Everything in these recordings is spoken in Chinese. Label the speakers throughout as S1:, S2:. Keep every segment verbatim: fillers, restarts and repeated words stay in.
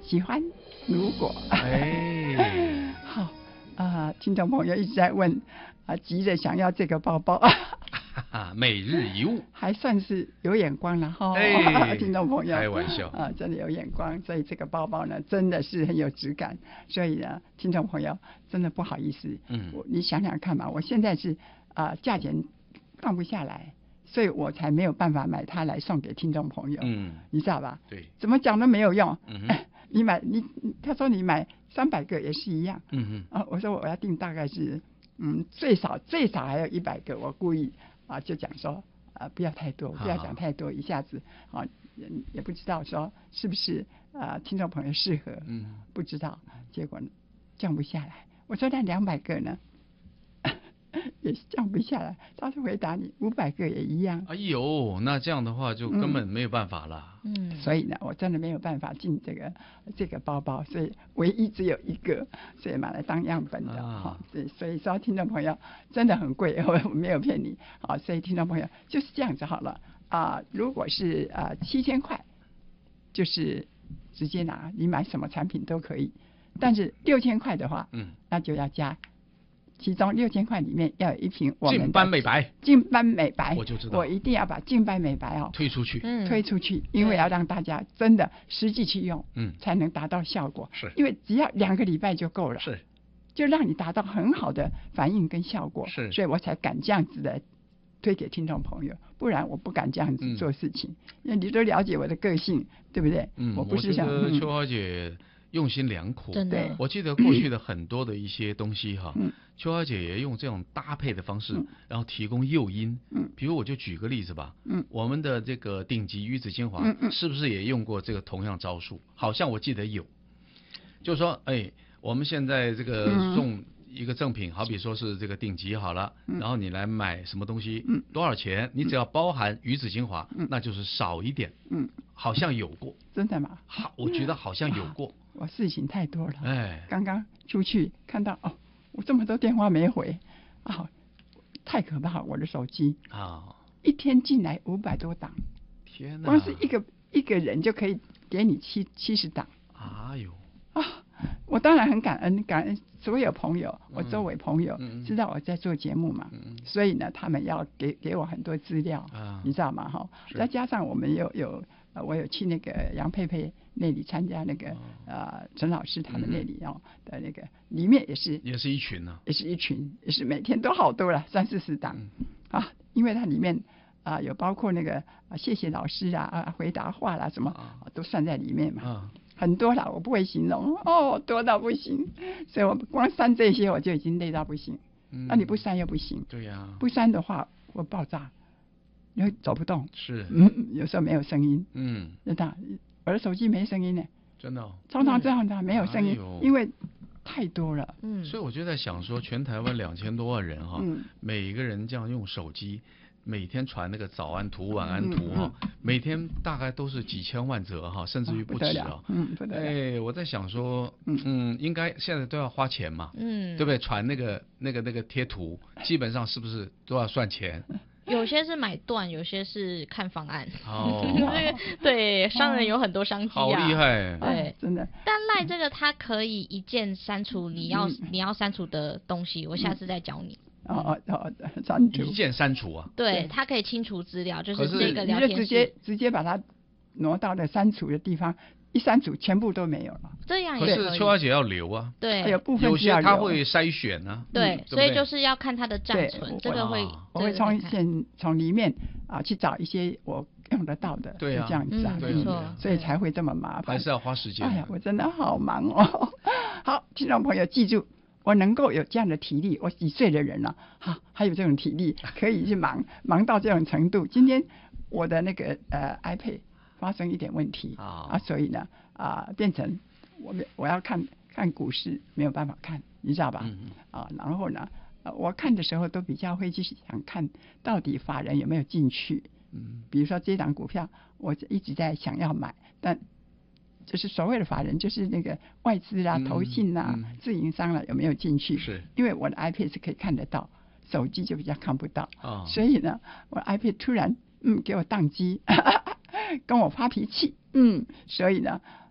S1: 喜欢如果。
S2: 哎，
S1: 好啊、呃，听众朋友一直在问啊、呃，急着想要这个包包。
S2: 每日一物，
S1: 还算是有眼光了哈，
S2: 哎，
S1: 听众朋友，
S2: 开玩笑
S1: 啊，真的有眼光，所以这个包包呢，真的是很有质感。所以呢，听众朋友，真的不好意思，
S2: 嗯，
S1: 我你想想看嘛，我现在是啊、呃，价钱放不下来，所以我才没有办法买它来送给听众朋友，
S2: 嗯，
S1: 你知道吧？
S2: 对，
S1: 怎么讲都没有用，
S2: 嗯
S1: 哎，你买你，他说你买三百个也是一样，
S2: 嗯
S1: 啊，我说我要订大概是，嗯，最少最少还有一百个，我故意啊就讲说。啊、呃，不要太多，不要讲太多，一下子啊也也不知道说是不是啊、呃、听众朋友适合，
S2: 嗯，
S1: 不知道，结果呢降不下来。我说那两百个呢也降不下来，他是回答你五百个也一样。
S2: 哎呦，那这样的话就根本没有办法了。
S1: 嗯，所以呢，我真的没有办法进这个这个包包，所以唯一只有一个，所以买来当样本的哈、
S2: 啊。
S1: 所以所以说，听众朋友真的很贵，我没有骗你啊。所以听众朋友就是这样子好了啊。如果是啊七千块，就是直接拿，你买什么产品都可以。但是六千块的话，
S2: 嗯，
S1: 那就要加。其中六千块里面要有一瓶我们的
S2: 净斑美白，
S1: 净斑美白，
S2: 我就知道，
S1: 我一定要把净斑美白哦
S2: 推出去，
S1: 嗯，推出去，因为要让大家真的实际去用，
S2: 嗯，
S1: 才能达到效果。
S2: 是，
S1: 因为只要两个礼拜就够了，
S2: 是，
S1: 就让你达到很好的反应跟效果，
S2: 是，
S1: 所以我才敢这样子的推给听众朋友，不然我不敢这样子做事情，嗯、因为你都了解我的个性，对不对？
S2: 嗯，
S1: 我不是想。
S2: 我觉得秋华姐用心良苦，
S3: 真的。
S2: 我记得过去的很多的一些东西哈，
S1: 嗯、
S2: 秋华姐也用这种搭配的方式，
S1: 嗯、
S2: 然后提供诱因。
S1: 嗯，
S2: 比如我就举个例子吧，
S1: 嗯，
S2: 我们的这个顶级鱼子精华，
S1: 嗯嗯，
S2: 是不是也用过这个同样招数？好像我记得有，就是说，哎，我们现在这个送一个赠品，嗯、好比说是这个顶级好了，嗯、然后你来买什么东西，
S1: 嗯，
S2: 多少钱？你只要包含鱼子精华，
S1: 嗯，
S2: 那就是少一点，
S1: 嗯，
S2: 好像有过，
S1: 真的吗？
S2: 好，我觉得好像有过。
S1: 我事情太多了，
S2: 哎，
S1: 刚刚出去看到哦，我这么多电话没回，啊，太可怕！我的手机
S2: 啊，
S1: 一天进来五百多档，
S2: 天哪！
S1: 光是一个一个人就可以给你七七十档。
S2: 哎呦
S1: 啊！我当然很感恩，感恩所有朋友，我周围朋友、
S2: 嗯、
S1: 知道我在做节目嘛，
S2: 嗯、
S1: 所以呢，他们要给给我很多资料，
S2: 啊、
S1: 你知道吗？哈，再加上我们有有呃，我有去那个杨佩佩那里参加那个、哦、呃陈老师他们那里哦、嗯、的那个，里面也是
S2: 也是一群呢、啊，
S1: 也是一群，也是每天都好多了，三四十档、嗯、啊，因为它里面啊、呃、有包括那个啊谢谢老师啊啊回答话啦什么、啊、都算在里面嘛。啊很多啦，我不会形容哦，多到不行，所以我光删这些我就已经累到不行。嗯、那你不删又不行，
S2: 对呀、啊，
S1: 不删的话我爆炸，你会走不动。
S2: 是，
S1: 嗯，有时候没有声音，
S2: 嗯，
S1: 真的，我的手机没声音呢，
S2: 真的、哦，
S1: 常常这样的、嗯、没有声音、哎，因为太多了。
S2: 嗯，所以我就在想说，全台湾两千多万人哈、嗯，每一个人这样用手机。每天传那个早安图、晚安图哈、嗯嗯，每天大概都是几千万则哈，甚至于不止啊。
S1: 嗯，不得了。
S2: 哎，我在想说，嗯嗯，应该现在都要花钱嘛，嗯，对不对？传那个那个那个贴图，基本上是不是都要算钱？
S3: 有些是买断，有些是看方案。
S2: 哦，
S3: 对，商人有很多商机啊，
S2: 好厉害，
S3: 对，
S1: 真的。
S3: 但赖这个它可以一键删除你要、嗯、你要删除的东西，我下次再教你。
S1: 哦哦哦，删除
S2: 一键删除啊！
S3: 对，它可以清除资料，就是这个聊天室，
S1: 你就直接直接把它挪到了删除的地方，一删除全部都没有了。
S3: 这样也可以。
S2: 可是秋华姐要留啊，
S3: 对，
S1: 有部分
S2: 有些她会筛选啊，
S3: 对，
S2: 嗯、
S3: 所以就是要看它的暂存，这个会，
S1: 我会从现从里面啊去找一些我用得到的，
S2: 对啊，
S1: 这样子啊，
S3: 没错、
S1: 嗯，所以才会这么麻烦，
S2: 还是要花时间。
S1: 哎呀，我真的好忙哦。好，听众朋友记住。我能够有这样的体力，我几岁的人了、啊，哈，还有这种体力可以去忙，忙到这种程度。今天我的那个呃 iPad 发生一点问题、哦、啊，所以呢啊变成我我要看看股市没有办法看，你知道吧？嗯、啊，然后呢，呃，我看的时候都比较会去想看到底法人有没有进去。嗯，比如说这档股票，我一直在想要买，但就是所谓的法人，就是那个外资啦、啊、投信啦、啊、嗯、自营商啦、啊，有没有进去？
S2: 是，
S1: 因为我的 iPad 是可以看得到，手机就比较看不到。
S2: 哦、
S1: 所以呢，我的 iPad 突然嗯给我宕机，跟我发脾气，嗯，所以呢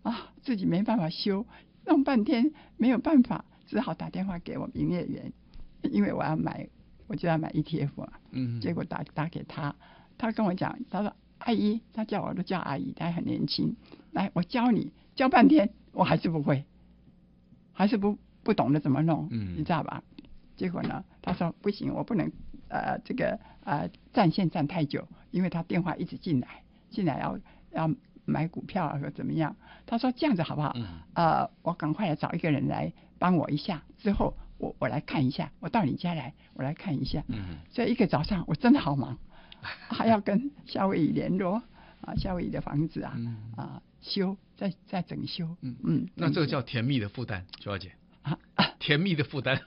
S1: 啊，自己没办法修，弄半天没有办法，只好打电话给我营业员，因为我要买，我就要买 E T F 嘛。嗯。结果打打给他，他跟我讲，他说阿姨，他叫我都叫阿姨，他还很年轻，来我教你，教半天我还是不会，还是不不懂得怎么弄，嗯，你知道吧？结果呢，他说不行，我不能呃这个呃占线占太久，因为他电话一直进来，进来要要买股票啊或怎么样。他说这样子好不好？嗯、呃，我赶快来找一个人来帮我一下，之后我我来看一下，我到你家来，我来看一下。嗯，所以一个早上我真的好忙，还要跟夏威夷联络啊，夏威夷的房子啊、嗯、啊修，再再整修。嗯
S2: 嗯，那这个叫甜蜜的负担，周小姐。甜蜜的负担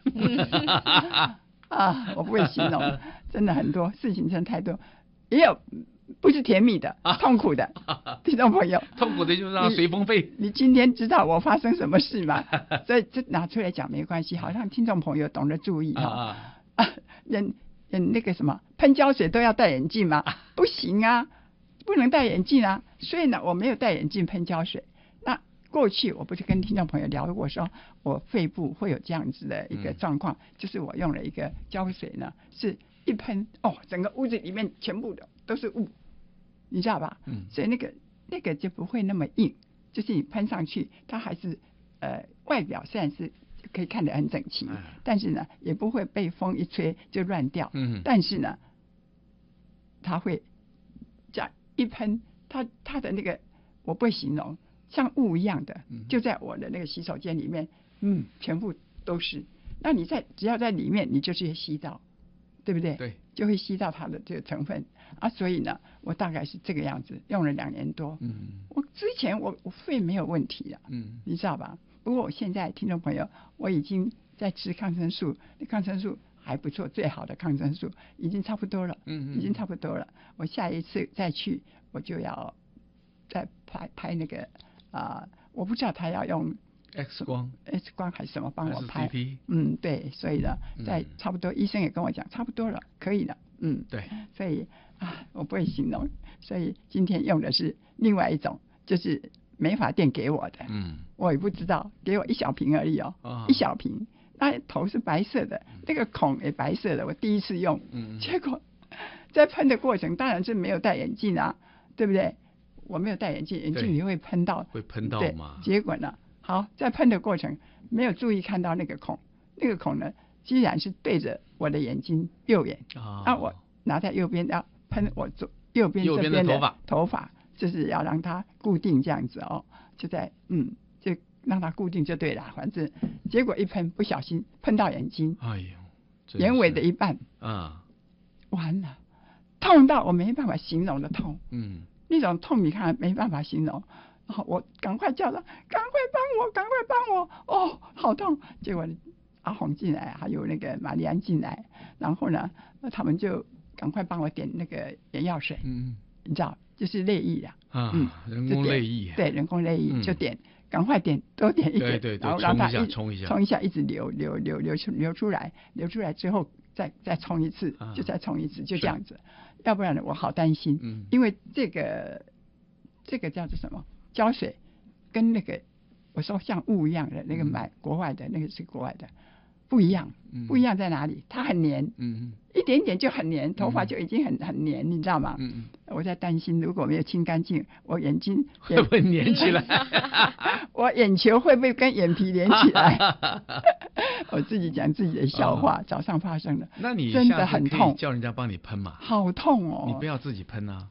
S1: 啊，我不会形容，真的很多事情，真的太多，也有不是甜蜜的，痛苦的。听众朋友，
S2: 痛苦的就是让随风飞。
S1: 你今天知道我发生什么事吗？所以这拿出来讲没关系，好让听众朋友懂得注意啊。啊，人人那个什么喷胶水都要戴眼镜吗？不行啊，不能戴眼镜啊。所以呢，我没有戴眼镜喷胶水。那过去我不是跟听众朋友聊过，说我肺部会有这样子的一个状况、嗯，就是我用了一个胶水呢，是一喷哦，整个屋子里面全部的都是雾，你知道吧？嗯，所以那个那个就不会那么硬，就是你喷上去，它还是呃外表虽然是可以看得很整齐、嗯，但是呢也不会被风一吹就乱掉。嗯，但是呢，它会这样一喷，它它的那个我不会形容。像雾一样的，就在我的那个洗手间里面，嗯，全部都是。那你在只要在里面，你就是吸到，对不对？
S2: 对，
S1: 就会吸到它的这个成分啊。所以呢，我大概是这个样子，用了两年多。嗯，我之前我我肺没有问题了，嗯，你知道吧？不过我现在听众朋友，我已经在吃抗生素，抗生素还不错，最好的抗生素已经差不多了，嗯嗯，已经差不多了。我下一次再去，我就要再拍拍那个。啊、呃，我不知道他要用
S2: X 光、
S1: X 光还是什么帮我拍，嗯，对，所以呢，在差不多，嗯、医生也跟我讲，差不多了，可以了，嗯，
S2: 对，
S1: 所以啊，我不会形容，所以今天用的是另外一种，就是美发店给我的，嗯，我也不知道，给我一小瓶而已哦，哦一小瓶，那头是白色的，那个孔也白色的，我第一次用，嗯，结果在喷的过程当然是没有戴眼镜啊，对不对？我没有戴眼镜，眼镜你会喷到，
S2: 会喷到吗？
S1: 结果呢，好，在喷的过程没有注意看到那个孔，那个孔呢，居然是对着我的眼睛右眼，啊、哦，我拿在右边要喷我左右边这边的头发，头发就是要让它固定这样子哦，就在嗯，就让它固定就对了，反正结果一喷不小心喷到眼睛，哎呦，眼尾的一半啊，完了，痛到我没办法形容的痛，嗯。那种痛你看没办法形容，然后我赶快叫他赶快帮我赶快帮我哦好痛，结果阿红进来还有那个玛丽安进来，然后呢他们就赶快帮我点那个眼药水，嗯，你知道就是泪液啊，
S2: 啊嗯，人工泪液，
S1: 对，人工泪液、嗯、就点赶快点多点一点，
S2: 对对对，
S1: 然后让它
S2: 一冲一下
S1: 冲一下一直流流流流出流出来流出来之后再再冲一次、啊、就再冲一次就这样子，要不然呢我好担心、嗯、因为这个这个叫做什么胶水跟那个我说像雾一样的那个买、嗯、国外的那个是国外的不一样，不一样在哪里？它很黏，嗯，一点点就很黏，头发就已经很很黏，你知道吗？嗯，我在担心，如果没有清干净，我眼睛
S2: 会不会黏起来？
S1: 我眼球会不会跟眼皮连起来？我自己讲自己的笑话，哦、早上发生的，
S2: 那你
S1: 真的很痛，
S2: 叫人家帮你喷嘛？
S1: 好痛哦！
S2: 你不要自己喷啊。